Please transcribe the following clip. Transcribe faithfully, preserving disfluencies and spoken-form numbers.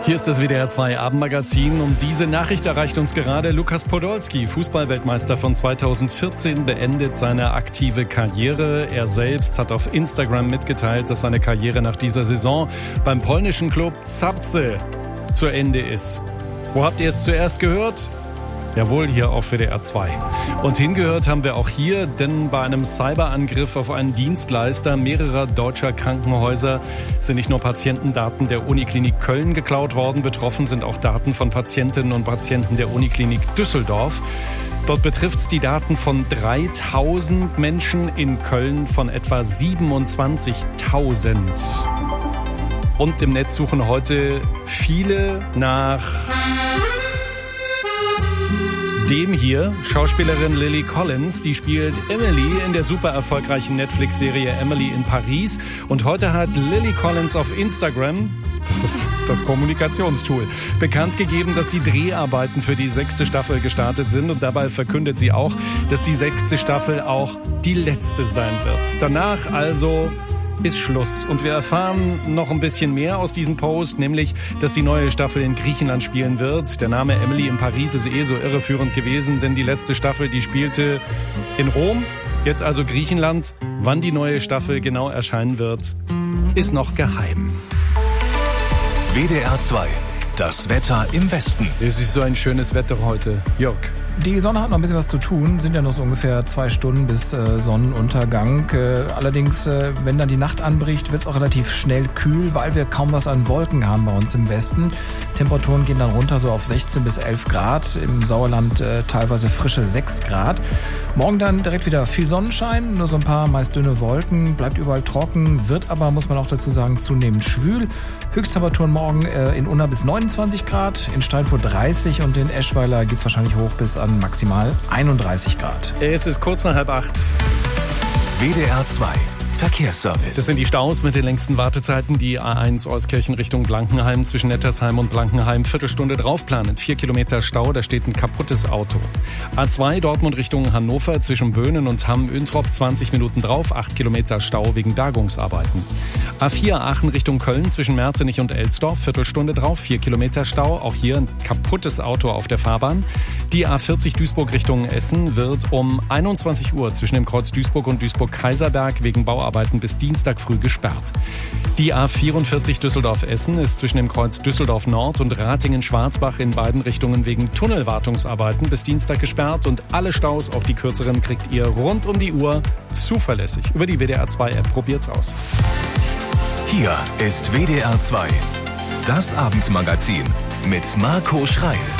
Hier ist das W D R zwei Abendmagazin und diese Nachricht erreicht uns gerade. Lukas Podolski, Fußballweltmeister von zweitausendvierzehn, beendet seine aktive Karriere. Er selbst hat auf Instagram mitgeteilt, dass seine Karriere nach dieser Saison beim polnischen Klub Zabrze zu Ende ist. Wo habt ihr es zuerst gehört? Jawohl, hier auf W D R zwei. Und hingehört haben wir auch hier, denn bei einem Cyberangriff auf einen Dienstleister mehrerer deutscher Krankenhäuser sind nicht nur Patientendaten der Uniklinik Köln geklaut worden, betroffen sind auch Daten von Patientinnen und Patienten der Uniklinik Düsseldorf. Dort betrifft es die Daten von dreitausend Menschen, in Köln von etwa siebenundzwanzigtausend. Und im Netz suchen heute viele nach dem hier, Schauspielerin Lily Collins, die spielt Emily in der super erfolgreichen Netflix-Serie Emily in Paris. Und heute hat Lily Collins auf Instagram, das ist das Kommunikationstool, bekannt gegeben, dass die Dreharbeiten für die sechste Staffel gestartet sind. Und dabei verkündet sie auch, dass die sechste Staffel auch die letzte sein wird. Danach also ist Schluss. Und wir erfahren noch ein bisschen mehr aus diesem Post, nämlich, dass die neue Staffel in Griechenland spielen wird. Der Name Emily in Paris ist eh so irreführend gewesen, denn die letzte Staffel, die spielte in Rom. Jetzt also Griechenland. Wann die neue Staffel genau erscheinen wird, ist noch geheim. W D R zwei. Das Wetter im Westen. Es ist so ein schönes Wetter heute. Jörg. Die Sonne hat noch ein bisschen was zu tun, sind ja noch so ungefähr zwei Stunden bis äh, Sonnenuntergang. Äh, allerdings, äh, wenn dann die Nacht anbricht, wird es auch relativ schnell kühl, weil wir kaum was an Wolken haben bei uns im Westen. Temperaturen gehen dann runter so auf sechzehn bis elf Grad, im Sauerland äh, teilweise frische sechs Grad. Morgen dann direkt wieder viel Sonnenschein, nur so ein paar meist dünne Wolken, bleibt überall trocken, wird aber, muss man auch dazu sagen, zunehmend schwül. Höchsttemperaturen morgen äh, in Unna bis neunundzwanzig Grad, in Steinfurt dreißig und in Eschweiler geht es wahrscheinlich hoch bis an maximal einunddreißig Grad. Es ist kurz nach halb acht. W D R zwei Verkehrsservice. Das sind die Staus mit den längsten Wartezeiten. Die A eins Euskirchen Richtung Blankenheim zwischen Nettersheim und Blankenheim. Viertelstunde draufplanen. Vier Kilometer Stau, da steht ein kaputtes Auto. A zwei Dortmund Richtung Hannover zwischen Böhnen und Hamm-Üntrop. zwanzig Minuten drauf. Acht Kilometer Stau wegen Bergungsarbeiten. A vier Aachen Richtung Köln zwischen Merzenich und Elsdorf. Viertelstunde drauf. Vier Kilometer Stau. Auch hier ein kaputtes Auto auf der Fahrbahn. Die A vierzig Duisburg Richtung Essen wird um einundzwanzig Uhr zwischen dem Kreuz Duisburg und Duisburg-Kaiserberg wegen Bauarbeiten bis Dienstag früh gesperrt. Die A vierundvierzig Düsseldorf-Essen ist zwischen dem Kreuz Düsseldorf Nord und Ratingen-Schwarzbach in beiden Richtungen wegen Tunnelwartungsarbeiten bis Dienstag gesperrt und alle Staus, auch die kürzeren, kriegt ihr rund um die Uhr zuverlässig über die W D R zwei App. Probiert's aus. Hier ist W D R zwei, das Abendmagazin mit Marco Schreil.